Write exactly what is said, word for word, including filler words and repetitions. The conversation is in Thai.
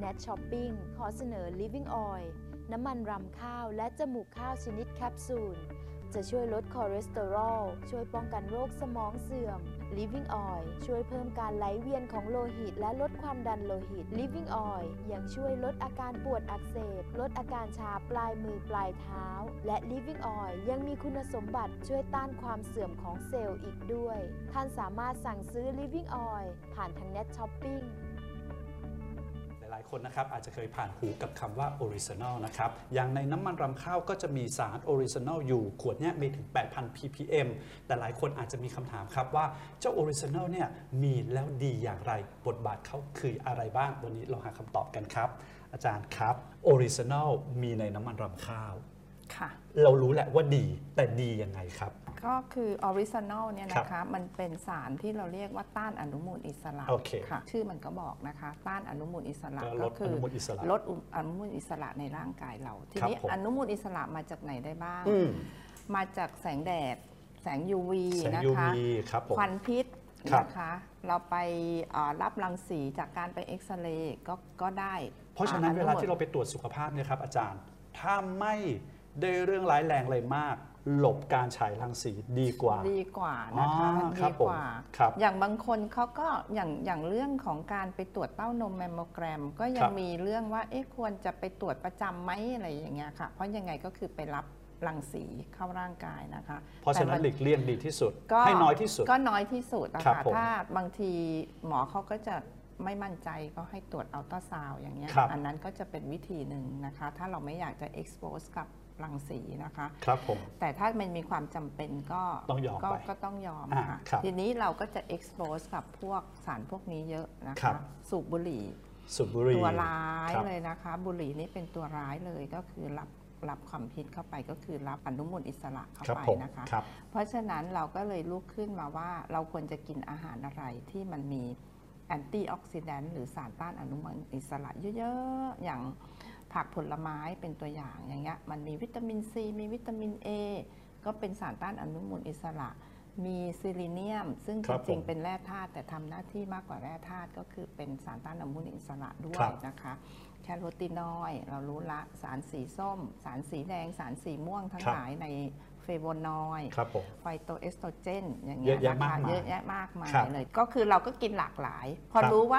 แนท Shopping ขอเสนอ Living Oil น้ำมันรำข้าวและจมูกข้าวชนิดแคปซูลจะช่วยลดคอเลสเตอรอลช่วยป้องกันโรคสมองเสื่อม Living Oil ช่วยเพิ่มการไหลเวียนของโลหิตและลดความดันโลหิต Living Oil ยังช่วยลดอาการปวดอักเสบลดอาการชาปลายมือปลายเท้าและ Living Oil ยังมีคุณสมบัติช่วยต้านความเสื่อมของเซลล์อีกด้วยท่านสามารถสั่งซื้อ Living Oil ผ่านทาง Net Shopping หลายคนนะครับอาจจะเคยผ่านหูกับคำว่า Original นะครับอย่างในน้ำมันรำข้าวก็จะมีสาร Original อยู่ขวดนี้มีถึง แปดพัน พี พี เอ็ม แต่หลายคนอาจจะมีคำถามครับว่าเจ้า Original เนี่ยมีแล้วดีอย่างไรบทบาทเขาคืออะไรบ้างวันนี้เราหาคำตอบกันครับอาจารย์ครับ Original มีในน้ำมันรำข้าวค่ะเรารู้แหละว่าดีแต่ดียังไงครับก็คือออริจินอลเนี่ยนะคะมันเป็นสารที่เราเรียกว่าต้านอนุมูลอิสระค่ะชื่อมันก็บอกนะคะต้านอนุมูลอิสระก็คือลดอนุมูลอิสระในร่างกายเราทีนี้อนุมูลอิสระมาจากไหนได้บ้างมาจากแสงแดดแสง ยู วี นะคะควันพิษนะคะเราไปรับรังสีจากการไปเอ็กซเรย์ก็ก็ได้เพราะฉะนั้นเวลาที่เราไปตรวจสุขภาพเนี่ยครับอาจารย์ถ้าไม่ได้เรื่องร้ายแรงอะไรมากหลบการฉายรังสีดีกว่าดีกว่านะคะดีกว่าอย่างบางคนเขาก็อย่างอย่างเรื่องของการไปตรวจเต้านมแมมโมแกรมก็ยังมีเรื่องว่าเอ๊ะควรจะไปตรวจประจำไหมอะไรอย่างเงี้ยค่ะเพราะยังไงก็คือไปรับรังสีเข้าร่างกายนะคะเพราะฉะนั้นหลีกเลี่ยงดีที่สุดให้น้อยที่สุดก็น้อยที่สุดนะคะถ้าบางทีหมอเขาก็จะไม่มั่นใจก็ให้ตรวจอัลตราซาวด์อย่างเงี้ยอันนั้นก็จะเป็นวิธีหนึ่งนะคะถ้าเราไม่อยากจะ expose กับรังสีนะคะครับผมแต่ถ้ามันมีความจำเป็นก็ต้องยอมไปก็ต้องยอมค่ะทีนี้เราก็จะ expose กับพวกสารพวกนี้เยอะนะคะสูบบุหรี่สูบบุหรี่ตัวร้ายเลยนะคะบุหรี่นี่เป็นตัวร้ายเลยก็คือรับรับความพิษเข้าไปก็คือรับอนุมูลอิสระเข้าไปนะคะเพราะฉะนั้นเราก็เลยลุกขึ้นมาว่าเราควรจะกินอาหารอะไรที่มันมีแอนตี้ออกซิแดนต์หรือสารต้านอนุมูลอิสระเยอะๆอย่างผักผลไม้เป็นตัวอย่างอย่างเงี้ยมันมีวิตามินซีมีวิตามิน A ก็เป็นสารต้านอนุมูลอิสระมีซิลิเนียมซึ่งจริงๆเป็นแร่ธาตุแต่ทำหน้าที่มากกว่าแร่ธาตุก็คือเป็นสารต้านอนุมูลอิสระด้วยนะคะแคโรทีนอยด์เรารู้ละสารสีส้มสารสีแดงสารสีม่วงทั้งหลายในเฟโวนอยด์ไฟโตเอสโตรเจนอย่างเงี้ยนะคะเยอะแยะมากมายเลยก็คือเราก็กินหลากหลายพอรู้ว่า